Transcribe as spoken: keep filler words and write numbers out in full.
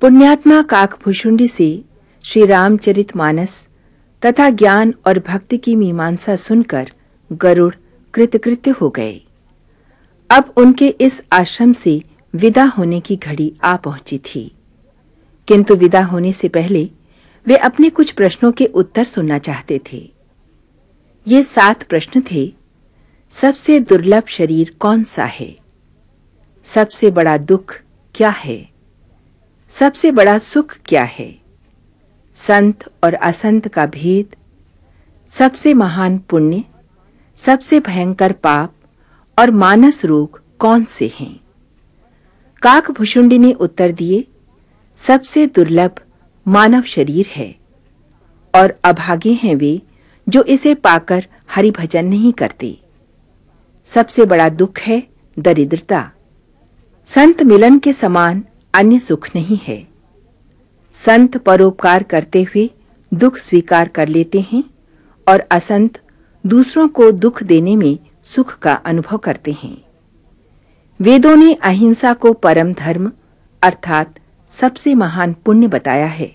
पुण्यात्मा काकभूषुंडी से श्री रामचरितमानस तथा ज्ञान और भक्ति की मीमांसा सुनकर गरुड़ कृतकृत्य हो गए। अब उनके इस आश्रम से विदा होने की घड़ी आ पहुंची थी, किंतु विदा होने से पहले वे अपने कुछ प्रश्नों के उत्तर सुनना चाहते थे। ये सात प्रश्न थे। सबसे दुर्लभ शरीर कौन सा है? सबसे बड़ा दुख क्या है? सबसे बड़ा सुख क्या है? संत और असंत का भेद, सबसे महान पुण्य, सबसे भयंकर पाप और मानस रोग कौन से हैं? काकभूषुंडी ने उत्तर दिए, सबसे दुर्लभ मानव शरीर है और अभागे हैं वे जो इसे पाकर हरि भजन नहीं करते। सबसे बड़ा दुख है दरिद्रता। संत मिलन के समान अन्य सुख नहीं है। संत परोपकार करते हुए दुख स्वीकार कर लेते हैं और असंत दूसरों को दुख देने में सुख का अनुभव करते हैं। वेदों ने अहिंसा को परम धर्म अर्थात सबसे महान पुण्य बताया है।